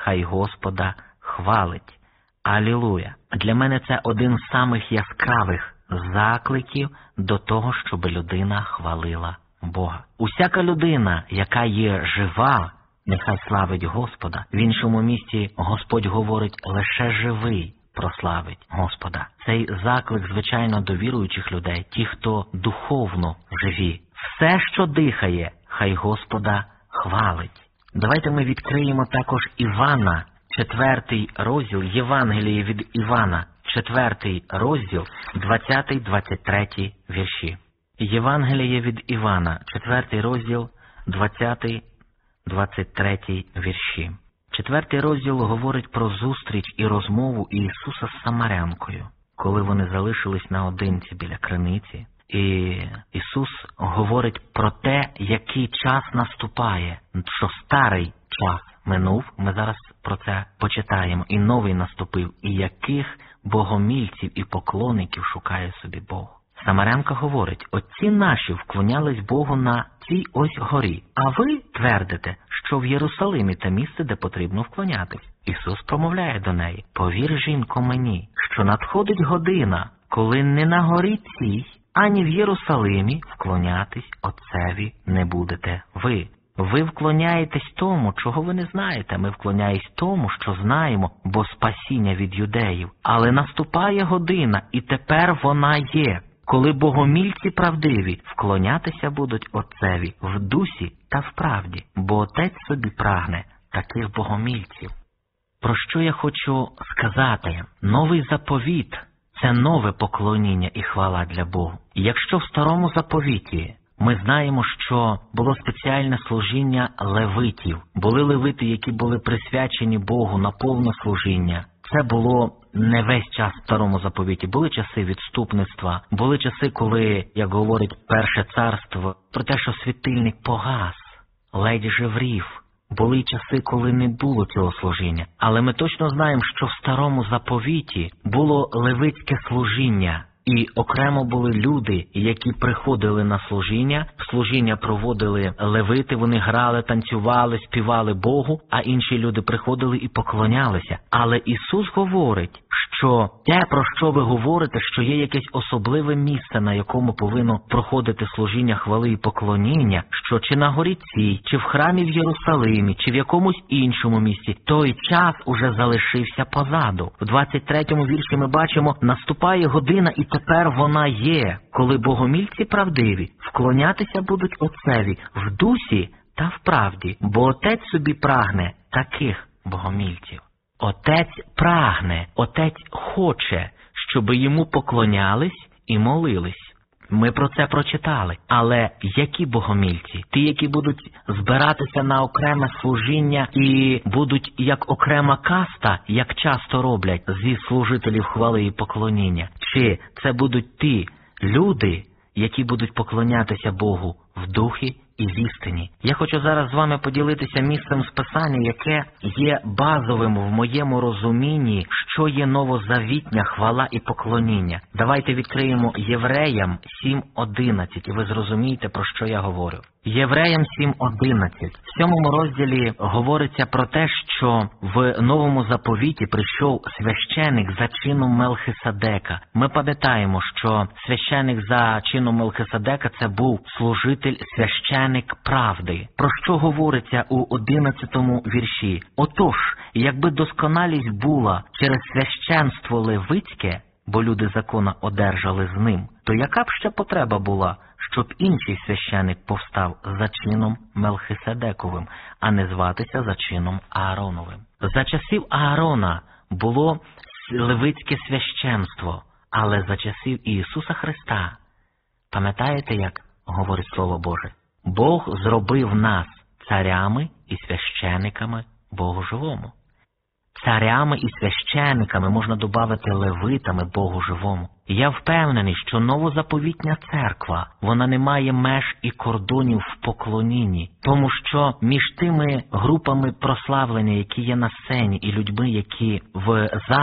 хай Господа хвалить. Алілуя! Для мене це один з самих яскравих закликів до того, щоб людина хвалила Бога. Усяка людина, яка є жива, нехай славить Господа. В іншому місці Господь говорить, лише живий прославить Господа. Цей заклик, звичайно, до віруючих людей, ті, хто духовно живі. Все, що дихає, хай Господа хвалить. Давайте ми відкриємо також Івана, 4 розділ, Євангеліє від Івана, 4 розділ, 20-23 вірші. Євангеліє від Івана, 4 розділ, 20-23 вірші. 4 розділ говорить про зустріч і розмову Ісуса з самарянкою, коли вони залишились наодинці біля криниці. І Ісус говорить про те, який час наступає, що старий час минув, ми зараз про це почитаємо, і новий наступив, і яких богомільців і поклонників шукає собі Бог. Самарянка говорить, отці наші вклонялись Богу на цій ось горі, а ви твердите, що в Єрусалимі те місце, де потрібно вклонятись. Ісус промовляє до неї, повір, жінко, мені, що надходить година, коли не на горі цій, ані в Єрусалимі вклонятись Отцеві не будете ви. Ви вклоняєтесь тому, чого ви не знаєте. Ми вклоняємось тому, що знаємо, бо спасіння від юдеїв. Але наступає година, і тепер вона є, коли богомільці правдиві вклонятися будуть Отцеві в дусі та в правді, бо Отець собі прагне таких богомільців. Про що я хочу сказати? Новий заповіт – це нове поклоніння і хвала для Бога. Якщо в старому заповіті ми знаємо, що було спеціальне служіння левитів, були левити, які були присвячені Богу на повне служіння. Це було не весь час в старому заповіті. Були часи відступництва, були часи, коли, як говорить Перше царство, про те, що світильник погас, ледь жеврів. Були часи, коли не було цього служіння. Але ми точно знаємо, що в старому заповіті було левитське служіння. І окремо були люди, які приходили на служіння, служіння проводили левити, вони грали, танцювали, співали Богу, а інші люди приходили і поклонялися. Але Ісус говорить, що те, про що ви говорите, що є якесь особливе місце, на якому повинно проходити служіння хвали і поклоніння, що чи на горі цій, чи в храмі в Єрусалимі, чи в якомусь іншому місці, той час уже залишився позаду. В 23-му вірші ми бачимо, наступає година, і тепер вона є, коли богомільці правдиві вклонятися будуть Отцеві в дусі та в правді, бо Отець собі прагне таких богомільців. Отець прагне, Отець хоче, щоб йому поклонялись і молились. Ми про це прочитали. Але які богомільці? Ті, які будуть збиратися на окреме служіння і будуть як окрема каста, як часто роблять зі служителів хвали і поклоніння? Чи це будуть ті люди, які будуть поклонятися Богу в духі і в істині? Я хочу зараз з вами поділитися місцем з Писання, яке є базовим в моєму розумінні, що є новозавітня хвала і поклоніння. Давайте відкриємо Євреям 7:11, і ви зрозумієте, про що я говорю. Євреям 7:11. В 7 розділі говориться про те, що в Новому заповіті прийшов священик за чином Мелхиседека. Ми пам'ятаємо, що священик за чином Мелхиседека – це був служитель, священик правди. Про що говориться у 11-му вірші? Отож, якби досконалість була через священство левицьке, бо люди закона одержали з ним, то яка б ще потреба була, щоб інший священик повстав за чином Мелхиседековим, а не зватися за чином Аароновим? За часів Аарона було левицьке священство, але за часів Ісуса Христа, пам'ятаєте, як говорить Слово Боже? Бог зробив нас царями і священиками Богу живому. Царями і священиками, можна додати левитами Богу живому. Я впевнений, що новозаповітня церква, вона не має меж і кордонів в поклонінні, тому що між тими групами прославлення, які є на сцені, і людьми, які в залі,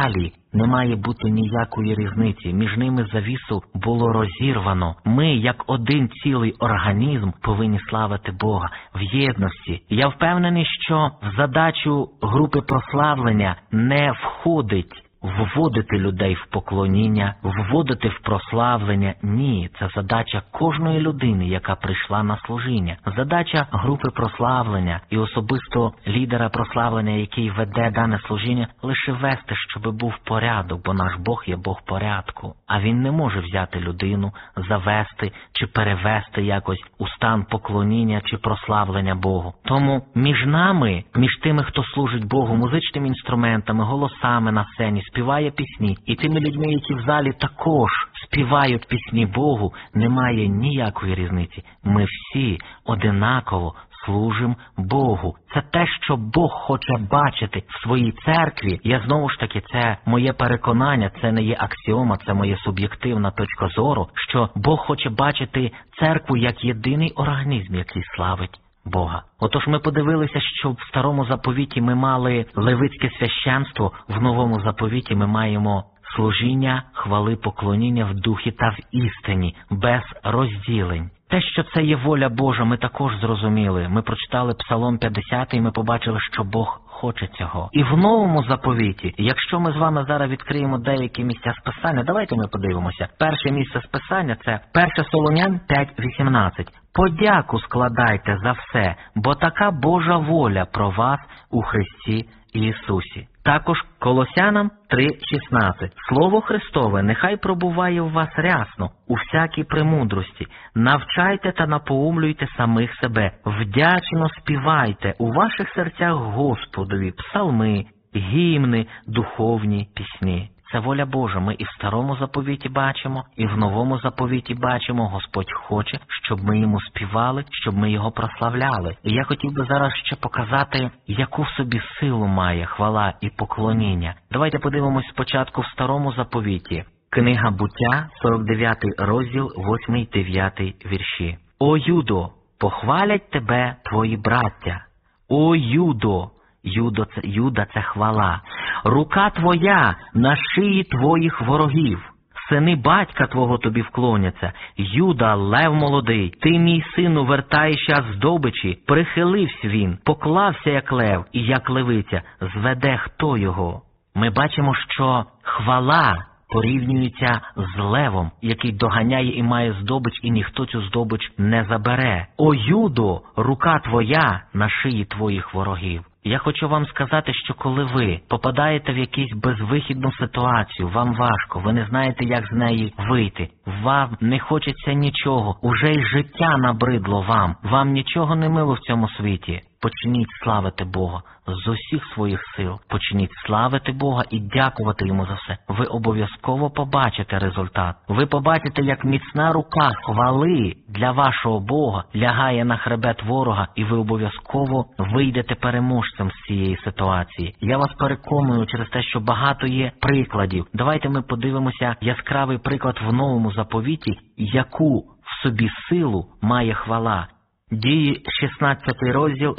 Не має бути ніякої різниці. Між ними завісу було розірвано. Ми, як один цілий організм, повинні славити Бога в єдності. Я впевнений, що в задачу групи прославлення не входить вводити людей в поклоніння, вводити в прославлення. Ні, це задача кожної людини, яка прийшла на служіння. Задача групи прославлення і особисто лідера прославлення, який веде дане служіння, лише вести, щоб був порядок, бо наш Бог є Бог порядку. А він не може взяти людину, завести чи перевести якось у стан поклоніння чи прославлення Богу. Тому між нами, між тими, хто служить Богу музичними інструментами, голосами на сцені, співає пісні, і тими людьми, які в залі також співають пісні Богу, немає ніякої різниці. Ми всі одинаково служимо Богу. Це те, що Бог хоче бачити в своїй церкві. Я знову ж таки, це моє переконання, це не є аксіома, це моя суб'єктивна точка зору, що Бог хоче бачити церкву як єдиний організм, який славить Бога. Отож ми подивилися, що в Старому Заповіті ми мали левитське священство, в Новому Заповіті ми маємо служіння, хвали, поклоніння в духі та в істині, без розділень. Те, що це є воля Божа, ми також зрозуміли. Ми прочитали Псалом 50 і ми побачили, що Бог хоче цього. І в Новому Заповіті, якщо ми з вами зараз відкриємо деякі місця з Писання, давайте ми подивимося. Перше місце з Писання – це 1 Солонян 5:18. «Подяку складайте за все, бо така Божа воля про вас у Христі Ісусі». Також Колосянам 3:16. «Слово Христове нехай пробуває в вас рясно, у всякій премудрості. Навчайте та напоумлюйте самих себе. Вдячно співайте у ваших серцях Господові псалми, гімни, духовні пісні». Це воля Божа. Ми і в Старому Заповіті бачимо, і в Новому Заповіті бачимо. Господь хоче, щоб ми йому співали, щоб ми його прославляли. І я хотів би зараз ще показати, яку в собі силу має хвала і поклоніння. Давайте подивимось спочатку в Старому Заповіті. Книга Буття, 49 розділ, 8-9 вірші. «О, Юдо, похвалять тебе твої браття! О, Юдо!» Юда – це хвала. «Рука твоя на шиї твоїх ворогів. Сини батька твого тобі вклоняться. Юда, лев молодий, ти, мій сину, вертаєшся з здобичі. Прихилився він, поклався, як лев, і як левиця. Зведе хто його?» Ми бачимо, що хвала порівнюється з левом, який доганяє і має здобич, і ніхто цю здобич не забере. «О, Юдо, рука твоя на шиї твоїх ворогів». Я хочу вам сказати, що коли ви попадаєте в якусь безвихідну ситуацію, вам важко, ви не знаєте, як з неї вийти, вам не хочеться нічого, уже й життя набридло вам нічого не мило в цьому світі. Почніть славити Бога з усіх своїх сил. Почніть славити Бога і дякувати Йому за все. Ви обов'язково побачите результат. Ви побачите, як міцна рука хвали для вашого Бога лягає на хребет ворога, і ви обов'язково вийдете переможцем з цієї ситуації. Я вас переконую через те, що багато є прикладів. Давайте ми подивимося яскравий приклад в Новому Заповіті, яку в собі силу має хвала. Дії 16 розділ,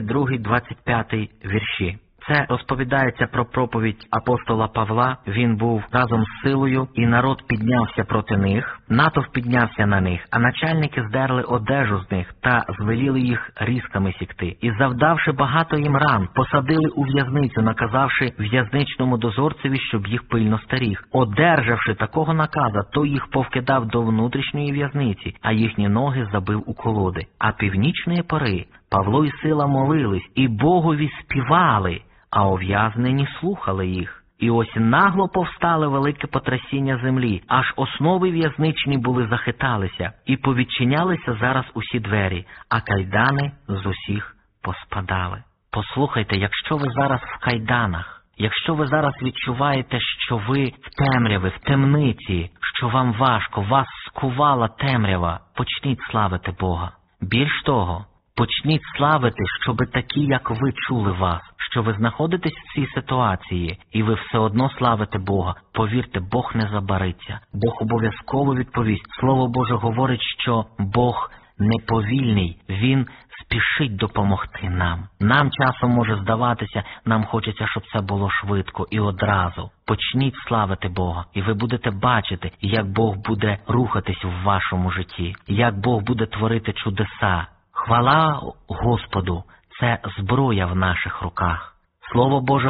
22-25 вірші. Це розповідається про проповідь апостола Павла. Він був разом з силою, і народ піднявся проти них, натовп піднявся на них, а начальники здерли одежу з них та звеліли їх різками сікти. І завдавши багато їм ран, посадили у в'язницю, наказавши в'язничному дозорцеві, щоб їх пильно стеріг. Одержавши такого наказа, то їх повкидав до внутрішньої в'язниці, а їхні ноги забив у колоди. А північної пори Павло і Сила молились, і Богові співали, а ув'язнені слухали їх. І ось нагло повстали велике потрясіння землі, аж основи в'язничні були захиталися, і повідчинялися зараз усі двері, а кайдани з усіх поспадали. Послухайте, якщо ви зараз в кайданах, якщо ви зараз відчуваєте, що ви в темряві, в темниці, що вам важко, вас скувала темрява, почніть славити Бога. Більш того, почніть славити, щоби такі, як ви, чули вас, що ви знаходитесь в цій ситуації, і ви все одно славите Бога. Повірте, Бог не забариться. Бог обов'язково відповість. Слово Боже говорить, що Бог неповільний, Він спішить допомогти нам. Нам часом може здаватися, нам хочеться, щоб це було швидко і одразу. Почніть славити Бога, і ви будете бачити, як Бог буде рухатись в вашому житті, як Бог буде творити чудеса. Хвала Господу – це зброя в наших руках. Слово Боже